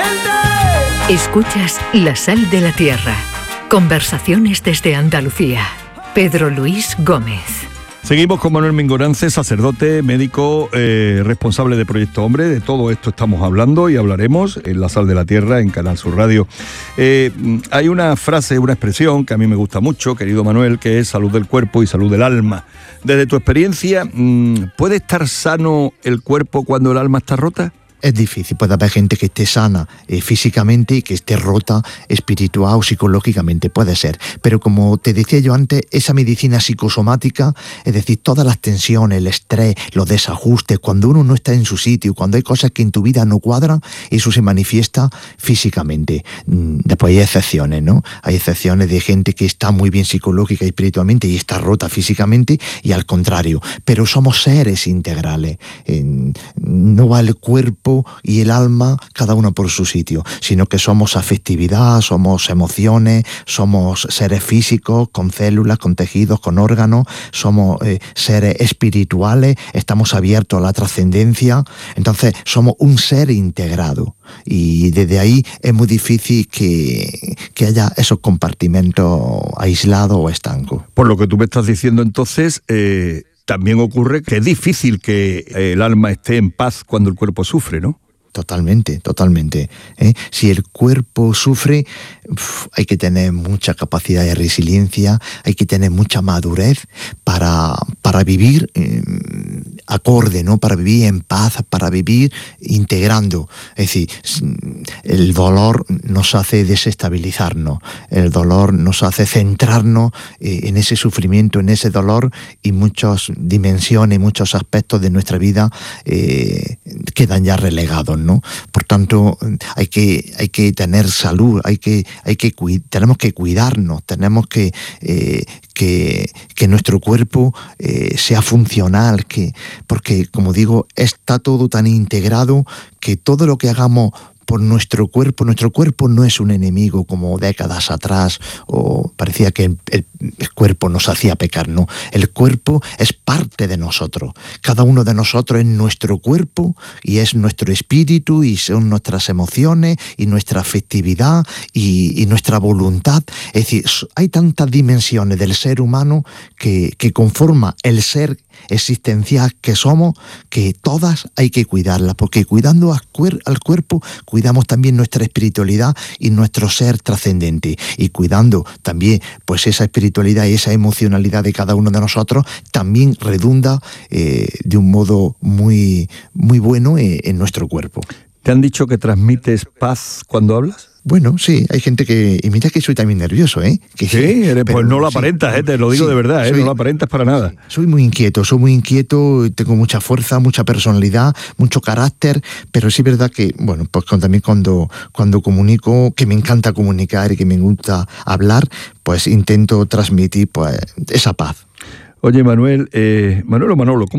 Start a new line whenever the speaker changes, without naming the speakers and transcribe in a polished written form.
Escuchas La Sal de la Tierra. Conversaciones desde Andalucía. Pedro Luis Gómez.
Seguimos con Manuel Mingorance, sacerdote, médico, responsable de Proyecto Hombre. De todo esto estamos hablando y hablaremos en La Sal de la Tierra, en Canal Sur Radio. Hay una frase, una expresión que a mí me gusta mucho, querido Manuel, que es salud del cuerpo y salud del alma. Desde tu experiencia, ¿puede estar sano el cuerpo cuando el alma está rota?
Es difícil, puede haber gente que esté sana físicamente y que esté rota espiritual o psicológicamente, puede ser. Pero como te decía yo antes, esa medicina psicosomática, es decir, todas las tensiones, el estrés, los desajustes, cuando uno no está en su sitio, cuando hay cosas que en tu vida no cuadran, eso se manifiesta físicamente. Después hay excepciones, ¿no? Hay excepciones de gente que está muy bien psicológica y espiritualmente y está rota físicamente y al contrario. Pero somos seres integrales. No va el cuerpo y el alma cada uno por su sitio, sino que somos afectividad, somos emociones, somos seres físicos con células, con tejidos, con órganos, somos seres espirituales, estamos abiertos a la trascendencia, entonces somos un ser integrado y desde ahí es muy difícil que haya esos compartimentos aislados o estancos.
Por lo que tú me estás diciendo entonces, también ocurre que es difícil que el alma esté en paz cuando el cuerpo sufre, ¿no?
Totalmente. Si el cuerpo sufre, hay que tener mucha capacidad de resiliencia, hay que tener mucha madurez para vivir acorde, ¿no? Para vivir en paz, para vivir integrando. Es decir, el dolor nos hace desestabilizarnos, el dolor nos hace centrarnos en ese sufrimiento, en ese dolor, y muchas dimensiones, muchos aspectos de nuestra vida quedan ya relegados, ¿no? Por tanto, hay que tener salud, tenemos que cuidarnos, tenemos que nuestro cuerpo sea funcional, porque, como digo, está todo tan integrado que todo lo que hagamos por nuestro cuerpo no es un enemigo como décadas atrás, o parecía que el cuerpo nos hacía pecar, no. El cuerpo es parte de nosotros. Cada uno de nosotros es nuestro cuerpo y es nuestro espíritu y son nuestras emociones y nuestra afectividad y nuestra voluntad. Es decir, hay tantas dimensiones del ser humano que conforma el ser existencial que somos, que todas hay que cuidarlas, porque cuidando al cuerpo cuidamos también nuestra espiritualidad y nuestro ser trascendente, y cuidando también pues esa espiritualidad y esa emocionalidad de cada uno de nosotros también redunda de un modo muy, muy bueno en nuestro cuerpo.
¿Te han dicho que transmites paz cuando hablas?
Bueno, sí, hay gente que... Y mira que soy también nervioso, ¿eh?
Pues no lo aparentas, te lo digo de verdad, no lo aparentas para nada.
Soy muy inquieto, tengo mucha fuerza, mucha personalidad, mucho carácter, pero sí es verdad que, bueno, pues también cuando comunico, que me encanta comunicar y que me gusta hablar, pues intento transmitir pues esa paz.
Oye, Manolo, ¿cómo